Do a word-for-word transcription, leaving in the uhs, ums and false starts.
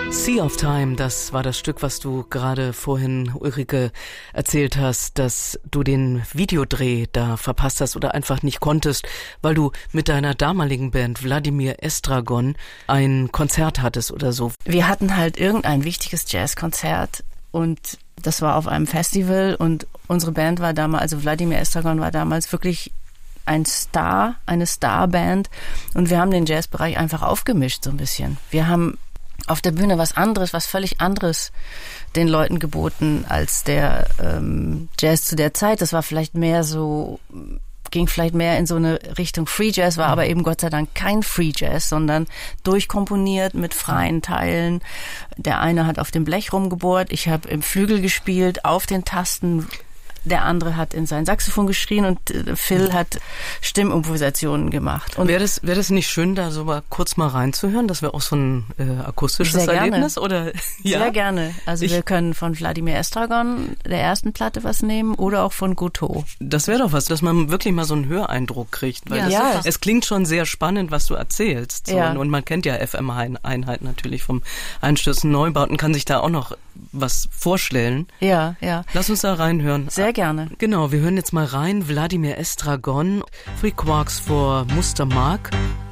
Sea of Time, das war das Stück, was du gerade vorhin, Ulrike, erzählt hast, dass du den Videodreh da verpasst hast oder einfach nicht konntest, weil du mit deiner damaligen Band Vladimir Estragon ein Konzert hattest oder so. Wir hatten halt irgendein wichtiges Jazzkonzert und das war auf einem Festival und unsere Band war damals, also Vladimir Estragon war damals wirklich ein Star, eine Starband und wir haben den Jazzbereich einfach aufgemischt so ein bisschen. Wir haben auf der Bühne was anderes, was völlig anderes den Leuten geboten als der ähm, Jazz zu der Zeit. Das war vielleicht mehr so, ging vielleicht mehr in so eine Richtung Free Jazz, war aber eben Gott sei Dank kein Free Jazz, sondern durchkomponiert mit freien Teilen. Der eine hat auf dem Blech rumgebohrt, ich habe im Flügel gespielt, auf den Tasten. Der andere hat in sein Saxophon geschrien und Phil hat Stimmimprovisationen gemacht. Und wäre das, wäre das nicht schön, da so mal kurz mal reinzuhören? Das wäre auch so ein äh, akustisches sehr Erlebnis, gerne. oder? Ja? Sehr gerne. Also ich wir können von Vladimir Estragon, der ersten Platte, was nehmen oder auch von Goto. Das wäre doch was, dass man wirklich mal so einen Höreindruck kriegt. Weil ja, das, ja. Es klingt schon sehr spannend, was du erzählst. So. Ja. Und man kennt ja F M-Einheiten natürlich vom Einstürzen Neubauten, kann sich da auch noch was vorstellen. Ja, ja. Lass uns da reinhören. Sehr gerne. Genau, wir hören jetzt mal rein. Vladimir Estragon, Three Quarks for Muster Mark.